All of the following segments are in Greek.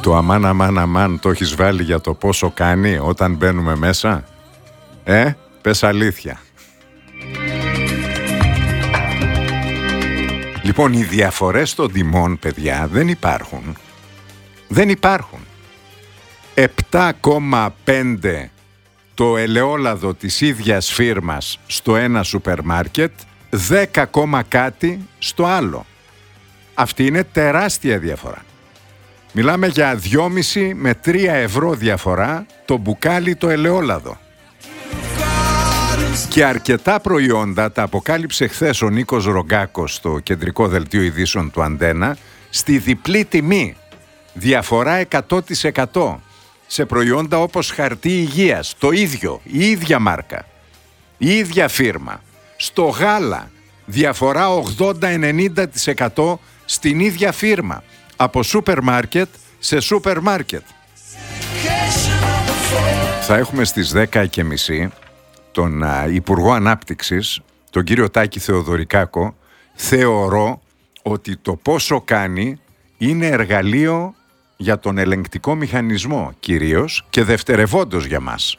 Το αμάν το έχεις βάλει για το πόσο κάνει όταν μπαίνουμε μέσα? Πες αλήθεια. Λοιπόν, οι διαφορές των τιμών, παιδιά, δεν υπάρχουν. Δεν υπάρχουν. 7,5 το ελαιόλαδο της ίδιας φίρμας στο ένα σούπερ μάρκετ, 10, κάτι στο άλλο. Αυτή είναι τεράστια διαφορά. Μιλάμε για 2,5 με 3 ευρώ διαφορά το μπουκάλι το ελαιόλαδο. Και αρκετά προϊόντα τα αποκάλυψε χθες ο Νίκος Ρογκάκος στο κεντρικό δελτίο ειδήσεων του Αντένα στη διπλή τιμή. Διαφορά 100% σε προϊόντα όπως χαρτί υγείας. Το ίδιο, η ίδια μάρκα, η ίδια φίρμα. Στο γάλα διαφορά 80-90% στην ίδια φίρμα. Από σούπερ μάρκετ σε σούπερ μάρκετ. Θα έχουμε στις 10:30 τον Υπουργό Ανάπτυξης, τον κύριο Τάκη Θεοδωρικάκο. Θεωρώ ότι το πόσο κάνει είναι εργαλείο για τον ελεγκτικό μηχανισμό κυρίως και δευτερευόντως για μας.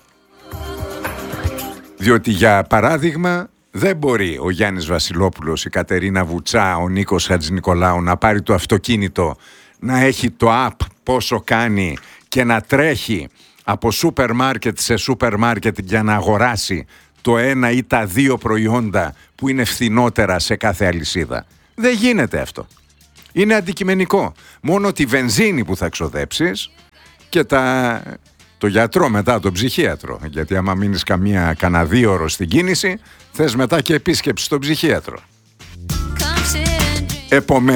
Διότι για παράδειγμα δεν μπορεί ο Γιάννης Βασιλόπουλος, η Κατερίνα Βουτσά, ο Νίκος Χατζηνικολάου να πάρει το αυτοκίνητο, να έχει το app πόσο κάνει και να τρέχει από σούπερ μάρκετ σε σούπερ μάρκετ για να αγοράσει το ένα ή τα δύο προϊόντα που είναι φθηνότερα σε κάθε αλυσίδα. Δεν γίνεται αυτό. Είναι αντικειμενικό. Μόνο τη βενζίνη που θα ξοδέψεις και το γιατρό μετά, τον ψυχίατρο. Γιατί άμα μείνεις κανένα 2 ώρες στην κίνηση, θες μετά και επίσκεψη στον ψυχίατρο. Επομένως,